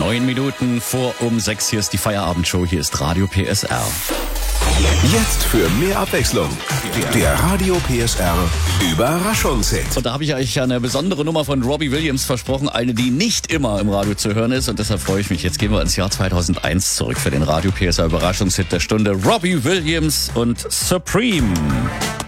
9 Minuten vor um 6. Hier ist die Feierabendshow. Hier ist Radio PSR. Jetzt für mehr Abwechslung. Der Radio PSR Überraschungshit. Und da habe ich euch eine besondere Nummer von Robbie Williams versprochen. Eine, die nicht immer im Radio zu hören ist. Und deshalb freue ich mich. Jetzt gehen wir ins Jahr 2001 zurück für den Radio PSR Überraschungshit der Stunde. Robbie Williams und Supreme.